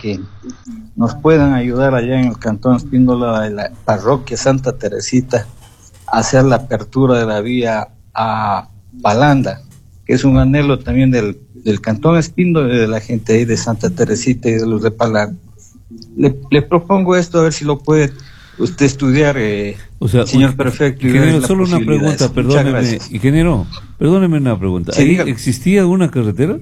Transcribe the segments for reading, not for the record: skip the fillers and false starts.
que nos puedan ayudar allá en el Cantón Espíndola de la parroquia Santa Teresita a hacer la apertura de la vía a Palanda, que es un anhelo también del Cantón Espíndola y de la gente ahí de Santa Teresita y de los de Palanda. Le propongo esto, a ver si lo puede usted estudiar, señor prefecto. Ingeniero, solo una pregunta, perdóneme, ingeniero, perdóneme una pregunta. Sí, ¿Ahí existía una carretera?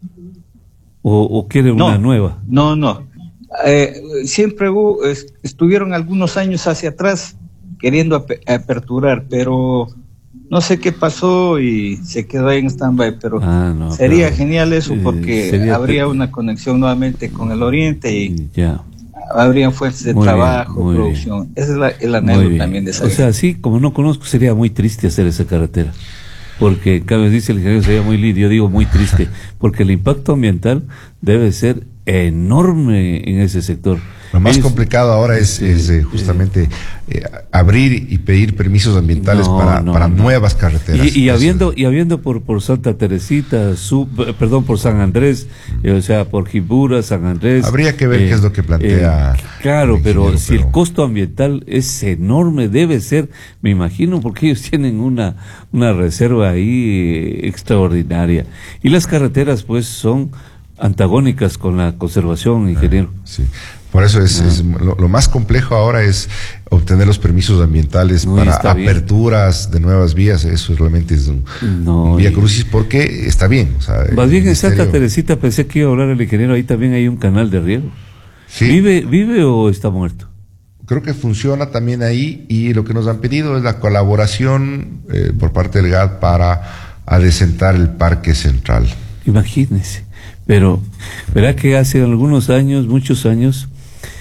¿O quiere una nueva? No. Siempre estuvieron algunos años hacia atrás queriendo aperturar, pero no sé qué pasó y se quedó ahí en stand-by, pero sería genial eso porque habría una conexión nuevamente con el oriente y ya habría fuentes de trabajo, producción. Ese es el anhelo también de esa. O sea, así como no conozco, sería muy triste hacer esa carretera. Porque cada vez dice el ingeniero sería muy lindo, yo digo muy triste, porque el impacto ambiental debe ser enorme en ese sector. Lo más complicado ahora es justamente abrir y pedir permisos ambientales para nuevas carreteras. Y habiendo por Santa Teresita, por San Andrés, o sea, por Jimbura, San Andrés. Habría que ver qué es lo que plantea. Claro, pero si el costo ambiental es enorme, debe ser, me imagino, porque ellos tienen una reserva ahí extraordinaria. Y las carreteras, pues, son antagónicas con la conservación, ingeniero. Sí. Por eso lo más complejo ahora es obtener los permisos ambientales para aperturas de nuevas vías. Eso realmente es un vía crucis, porque está bien. O sea, más bien en Santa Teresita pensé que iba a hablar el ingeniero, ahí también hay un canal de riego. ¿Sí? ¿Vive o está muerto? Creo que funciona también ahí, y lo que nos han pedido es la colaboración por parte del GAD para adecentar el parque central. Imagínese. Pero verá que hace algunos años, muchos años,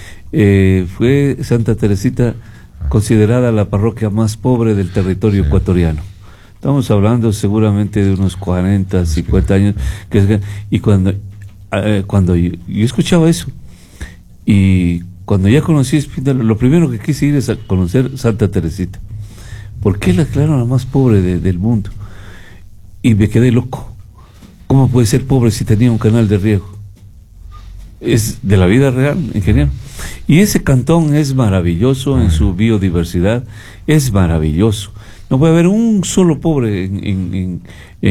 fue Santa Teresita considerada la parroquia más pobre del territorio ecuatoriano. Estamos hablando seguramente de unos 40, 50 años. Y cuando yo escuchaba eso, y cuando ya conocí Espíndola, lo primero que quise ir es a conocer Santa Teresita. ¿Por qué la declararon la más pobre del mundo? Y me quedé loco. ¿Cómo puede ser pobre si tenía un canal de riego? Es de la vida real, ingeniero. Y ese cantón es maravilloso en su biodiversidad, es maravilloso. No puede haber un solo pobre en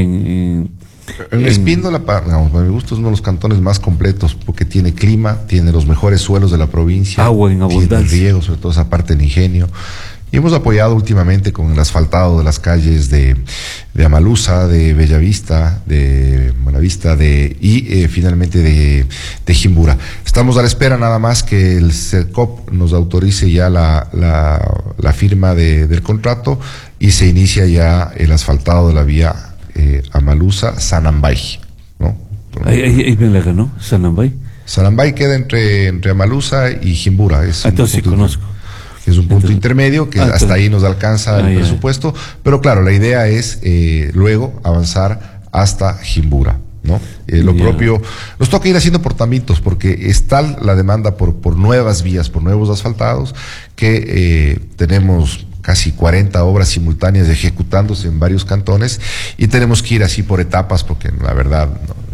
Espíndola, para mi gusto, es uno de los cantones más completos, porque tiene clima, tiene los mejores suelos de la provincia, agua en abundancia, tiene riego, sobre todo esa parte del ingenio. Y hemos apoyado últimamente con el asfaltado de las calles de Amalusa, de Bellavista, de Buenavista y finalmente de Jimbura. Estamos a la espera nada más que el CERCOP nos autorice ya la firma del contrato, y se inicia ya el asfaltado de la vía Amalusa-Sanambay, ¿no? Ahí me la ganó, Sanambay. Sanambay queda entre Amalusa y Jimbura. Entonces sí conozco. Es un punto intermedio que hasta ahí nos alcanza el presupuesto, pero claro, la idea es luego avanzar hasta Jimbura, ¿no? Lo propio, nos toca ir haciendo portamientos, porque es tal la demanda por nuevas vías, por nuevos asfaltados, que tenemos casi 40 obras simultáneas ejecutándose en varios cantones, y tenemos que ir así por etapas, porque la verdad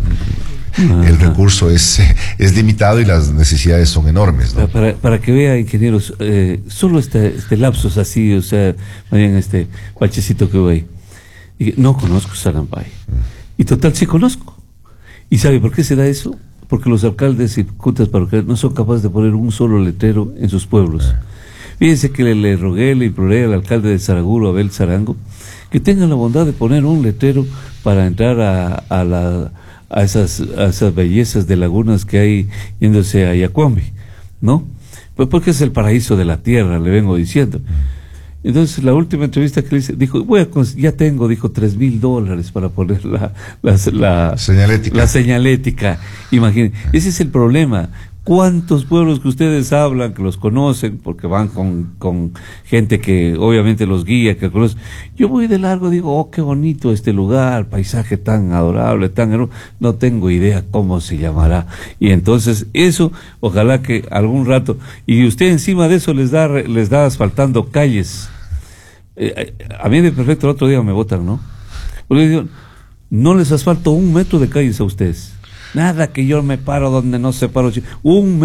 el recurso es limitado y las necesidades son enormes, ¿no? Para que vea, ingenieros, solo este lapsus así, o sea, vayan este bachecito que voy. No conozco Sanambay. Y total sí conozco. ¿Y sabe por qué se da eso? Porque los alcaldes y juntas parroquiales no son capaces de poner un solo letrero en sus pueblos. Fíjense que le rogué, le imploré al alcalde de Saraguro, Abel Sarango, que tengan la bondad de poner un letrero para entrar a esas bellezas de lagunas que hay yéndose a Yacuambi, ¿no? Pues porque es el paraíso de la tierra, le vengo diciendo. Entonces, la última entrevista que le hice, dijo, ya tengo, dijo, $3,000 para poner la señalética. La señalética. Imaginen, ese es el problema. ¿Cuántos pueblos que ustedes hablan, que los conocen, porque van con gente que obviamente los guía, que conocen? Yo voy de largo, digo, oh, qué bonito este lugar, paisaje tan adorable, tan hermoso, no tengo idea cómo se llamará. Y entonces eso, ojalá que algún rato, y usted encima de eso les da asfaltando calles. A mí de perfecto el otro día me votan, ¿no? Porque digo, no les asfalto 1 metro de calles a ustedes. Nada que yo me paro donde no se paro.